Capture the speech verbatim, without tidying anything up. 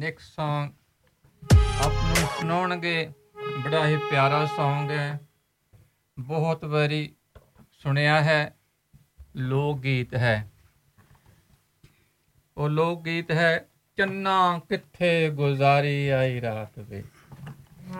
Next song ਆਪ ਨੂੰ ਸੁਣਾਉਣਗੇ। ਬੜਾ ਹੀ ਪਿਆਰਾ ਸੌਂਗ ਹੈ, ਬਹੁਤ ਵਾਰੀ ਸੁਣਿਆ ਹੈ, ਲੋਕ ਗੀਤ ਹੈ। ਉਹ ਲੋਕ ਗੀਤ ਹੈ, ਚੰਨਾ ਕਿੱਥੇ ਗੁਜ਼ਾਰੀ ਆਈ ਰਾਤ ਵੇ।